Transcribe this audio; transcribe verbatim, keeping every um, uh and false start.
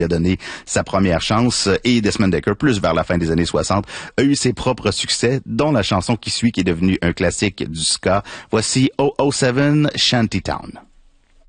a donné sa première chance, et Desmond Dekker, plus vers la fin des années soixante, a eu ses propres succès, dont la chanson qui suit, qui est devenue un classique du ska. Voici douze oh sept Shantytown.